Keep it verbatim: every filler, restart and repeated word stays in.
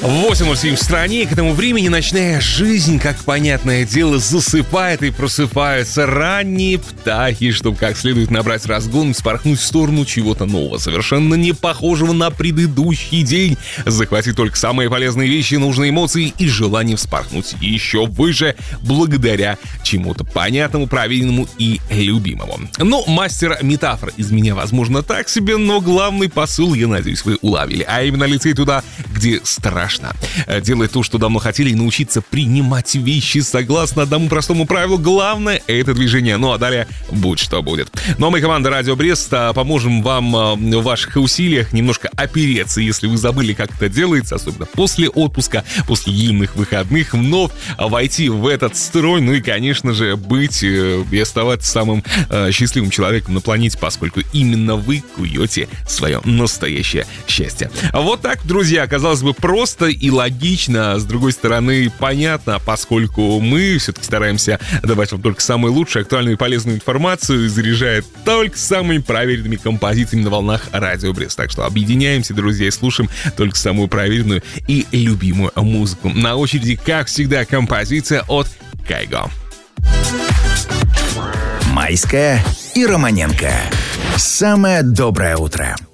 восемь ноль семь в стране, и к этому времени ночная жизнь, как понятное дело, засыпает и просыпаются ранние птахи, чтобы как следует набрать разгон и спорхнуть в сторону чего-то нового, совершенно не похожего на предыдущий день, захватить только самые полезные вещи, нужные эмоции и желание вспорхнуть еще выше благодаря чему-то понятному, проверенному и любимому. Ну, мастер метафор из меня, возможно, так себе, но главный посыл, я надеюсь, вы уловили, а именно лететь туда, где страшно. Делать то, что давно хотели, и научиться принимать вещи согласно одному простому правилу. Главное — это движение. Ну а далее будь что будет. Ну а мы, команда Радио Брест, поможем вам в ваших усилиях немножко опереться, если вы забыли, как это делается, особенно после отпуска, после длинных выходных, вновь войти в этот строй, ну и, конечно же, быть и оставаться самым счастливым человеком на планете, поскольку именно вы куете свое настоящее счастье. Вот так, друзья, казалось бы, просто и логично, а с другой стороны понятно, поскольку мы все-таки стараемся давать вам только самую лучшую, актуальную и полезную информацию, и заряжает только самыми проверенными композициями на волнах Радио Брест. Так что объединяемся, друзья, и слушаем только самую проверенную и любимую музыку. На очереди, как всегда, композиция от Кайго. Майская и Романенко. Самое доброе утро.